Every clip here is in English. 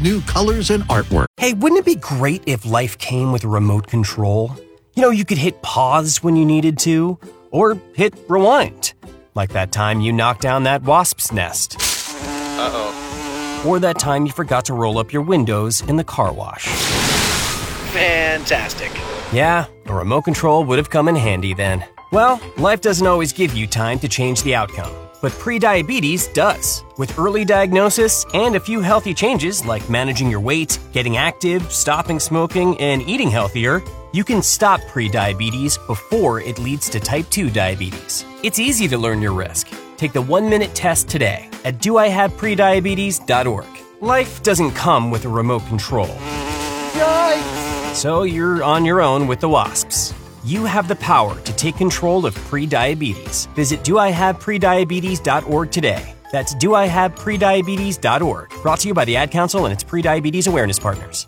new colors and artwork. Hey, wouldn't it be great if life came with a remote control? You know, you could hit pause when you needed to, or hit rewind. Like that time you knocked down that wasp's nest. Uh-oh. Or that time you forgot to roll up your windows in the car wash. Fantastic. Yeah, a remote control would have come in handy then. Well, life doesn't always give you time to change the outcome, but prediabetes does. With early diagnosis and a few healthy changes like managing your weight, getting active, stopping smoking, and eating healthier, you can stop prediabetes before it leads to type 2 diabetes. It's easy to learn your risk. Take the 1-minute test today at doihaveprediabetes.org. Life doesn't come with a remote control. Yikes! So you're on your own with the wasps. You have the power to take control of prediabetes. Visit doihaveprediabetes.org today. That's doihaveprediabetes.org. Brought to you by the Ad Council and its prediabetes awareness partners.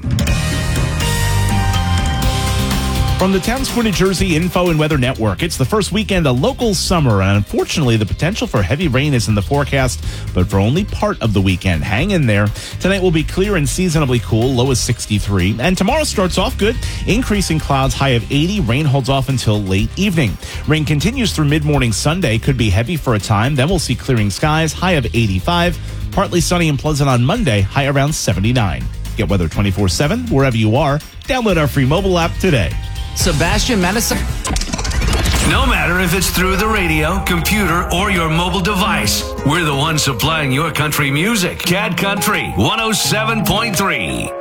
From the Towns for New Jersey Info and Weather Network, it's the first weekend of local summer, and unfortunately, the potential for heavy rain is in the forecast, but for only part of the weekend. Hang in there. Tonight will be clear and seasonably cool, low is 63, and tomorrow starts off good, increasing clouds, high of 80, rain holds off until late evening. Rain continues through mid-morning Sunday, could be heavy for a time, then we'll see clearing skies, high of 85, partly sunny and pleasant on Monday, high around 79. Get weather 24/7 wherever you are. Download our free mobile app today. Sebastian Madison. No matter if it's through the radio, computer, or your mobile device, we're the ones supplying your country music. Cat Country 107.3.